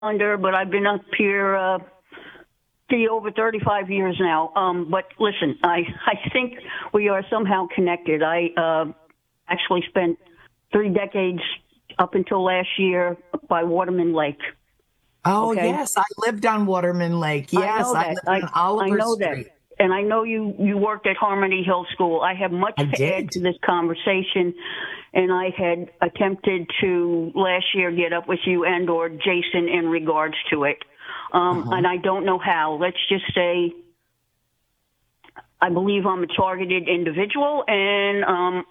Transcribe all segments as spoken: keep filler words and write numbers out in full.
under, but I've been up here uh, for over thirty-five years now. Um, but listen, I, I think we are somehow connected. I uh, actually spent three decades up until last year by Waterman Lake. Oh, okay? yes. I lived on Waterman Lake. Yes, I, know I that. lived I, on Oliver I know Street. that. And I know you, you worked at Harmony Hill School. I have much I to did. add to this conversation, and I had attempted to last year get up with you and or Jason in regards to it. Um, Uh-huh. And I don't know how. Let's just say I believe I'm a targeted individual, and um,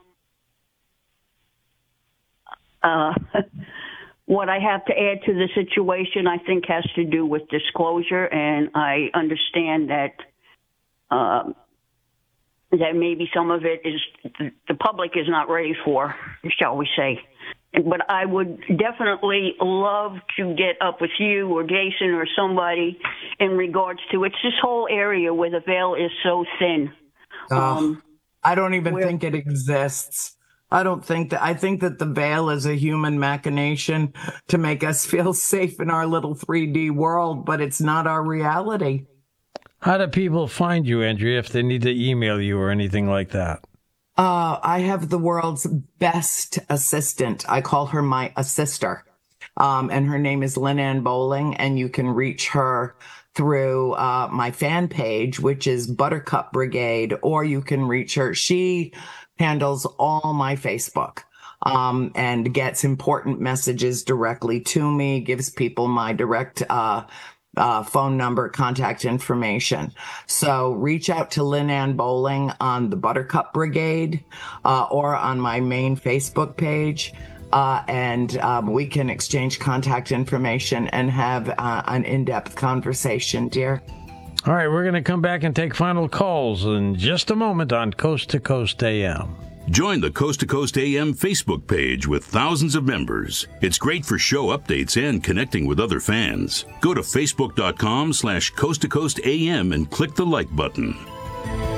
uh, what I have to add to the situation, I think, has to do with disclosure, and I understand that um, that maybe some of it is the public is not ready for, shall we say. But I would definitely love to get up with you or Jason or somebody in regards to it's this whole area where the veil is so thin. Oh, Um, I don't even where- think it exists. I don't think that, I think that the veil is a human machination to make us feel safe in our little three D world, but it's not our reality. How do people find you, Andrea, if they need to email you or anything like that? Uh, I have the world's best assistant. I call her my assister. Um, and her name is Lynn Ann Bowling, and you can reach her through uh, my fan page, which is Buttercup Brigade, or you can reach her. She handles all my Facebook um, and gets important messages directly to me, gives people my direct uh, uh, phone number, contact information. So reach out to Lynn Ann Bowling on the Buttercup Brigade uh, or on my main Facebook page. Uh, and um, we can exchange contact information and have uh, an in-depth conversation, dear. All right, we're going to come back and take final calls in just a moment on Coast to Coast A M. Join the Coast to Coast A M Facebook page with thousands of members. It's great for show updates and connecting with other fans. Go to facebook.com slash Coast to Coast AM and click the like button.